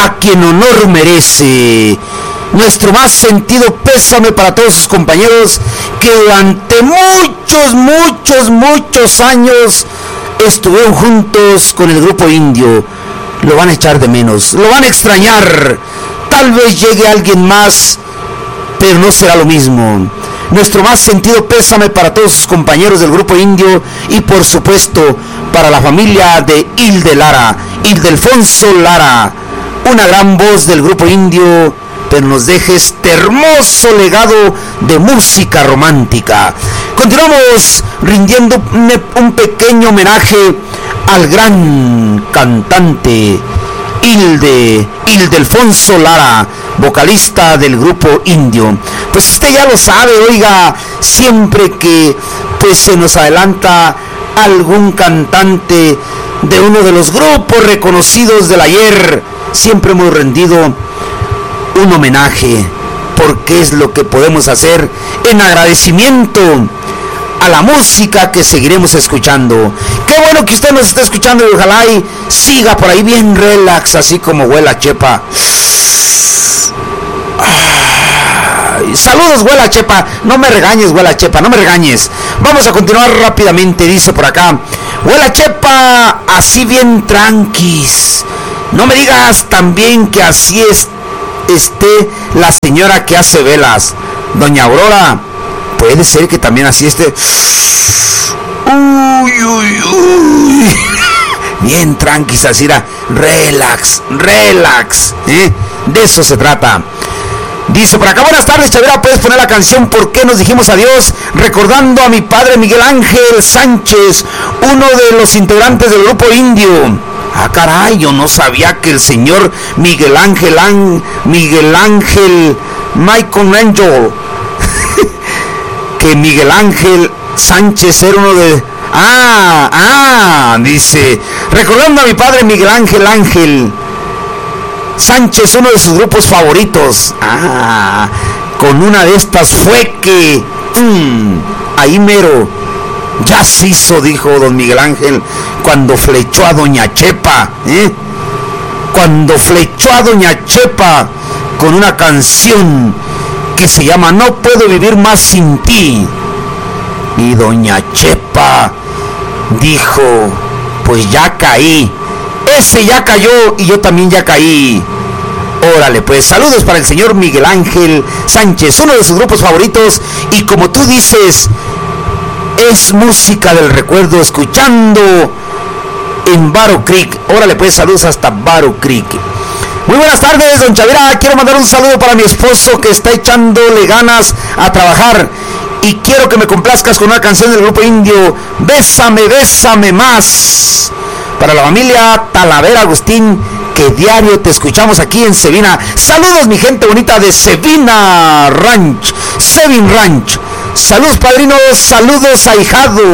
a quien honor merece. Nuestro más sentido pésame para todos sus compañeros que durante muchos años estuvieron juntos con el Grupo Indio. Lo van a echar de menos, lo van a extrañar. Tal vez llegue alguien más, pero no será lo mismo. Nuestro más sentido pésame para todos sus compañeros del Grupo Indio y por supuesto para la familia de Hilde Lara, Ildefonso Lara, una gran voz del Grupo Indio, pero nos deja este hermoso legado de música romántica. Continuamos rindiendo un pequeño homenaje al gran cantante Ildefonso Lara, vocalista del Grupo Indio. Pues usted ya lo sabe, oiga, siempre que pues se nos adelanta algún cantante de uno de los grupos reconocidos del ayer, siempre hemos rendido un homenaje, porque es lo que podemos hacer en agradecimiento a la música que seguiremos escuchando. Qué bueno que usted nos está escuchando y ojalá y siga por ahí bien relax, así como Huela Chepa. Saludos, Huela Chepa. No me regañes, Huela Chepa, no me regañes. Vamos a continuar rápidamente, dice por acá. Huela Chepa, así bien tranquis. No me digas también que así esté la señora que hace velas, doña Aurora. Puede ser que también así esté. Uy. Bien tranquis, así era. Relax. De eso se trata. Dice por acá, buenas tardes, Chavira, puedes poner la canción ¿Por qué nos dijimos adiós? Recordando a mi padre Miguel Ángel Sánchez, uno de los integrantes del Grupo Indio. Ah, caray, yo no sabía que el señor Miguel Ángel Michael Angel que Miguel Ángel Sánchez era uno de... dice, recordando a mi padre Miguel Ángel Sánchez, uno de sus grupos favoritos. Con una de estas fue que... ahí mero, ya se hizo, dijo don Miguel Ángel, cuando flechó a doña Chepa, cuando flechó a doña Chepa con una canción que se llama No puedo vivir más sin ti. Y doña Chepa dijo, pues ya caí, ese ya cayó y yo también ya caí. Órale, pues saludos para el señor Miguel Ángel Sánchez, uno de sus grupos favoritos, y como tú dices, es música del recuerdo, escuchando en Barrow Creek. Órale, pues saludos hasta Barrow Creek. Muy buenas tardes, don Chavira. Quiero mandar un saludo para mi esposo que está echándole ganas a trabajar y quiero que me complazcas con una canción del Grupo Indio, Bésame, bésame más. Para la familia Talavera Agustín, que diario te escuchamos aquí en Sevina. Saludos, mi gente bonita de Sevina Ranch, Sevin Ranch. Saludos, padrinos, saludos, ahijado.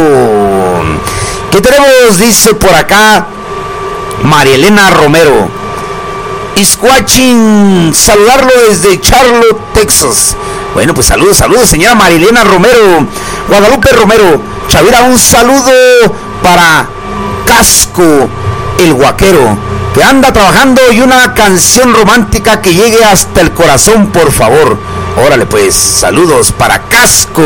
¿Qué tenemos? Dice por acá María Elena Romero. Iscuachín, saludarlo desde Charlotte, Texas. Bueno, pues saludos, señora Marilena Romero. Guadalupe Romero, Chavira, un saludo para Casco, el Guaquero, que anda trabajando, y una canción romántica que llegue hasta el corazón, por favor. Órale, pues, saludos para Casco.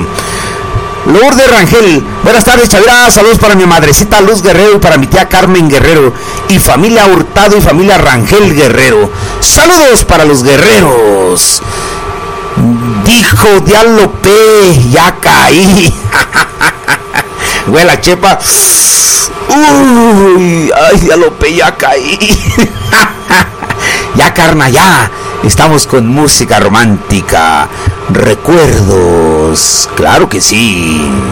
Lourdes Rangel, buenas tardes, Chavira, saludos para mi madrecita Luz Guerrero y para mi tía Carmen Guerrero y familia Hurtado y familia Rangel Guerrero. Saludos para los guerreros. Dijo Dialope, ya caí. Huela Chepa. Uy, ay, Dialope, ya caí. Ya, carna, ya. Estamos con música romántica. Recuerdos. Claro que sí.